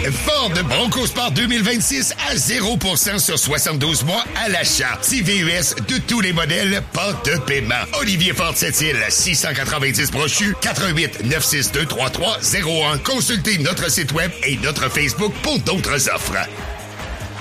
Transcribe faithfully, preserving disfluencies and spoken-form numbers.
Ford Bronco Sport deux mille vingt-six à zéro pour cent sur soixante-douze mois à l'achat. six V U S de tous les modèles, pas de paiement. Olivier Ford Sept-Îles, six cent quatre-vingt-dix Brochu, quatre un huit neuf six deux trois trois zéro un. Consultez notre site web et notre Facebook pour d'autres offres.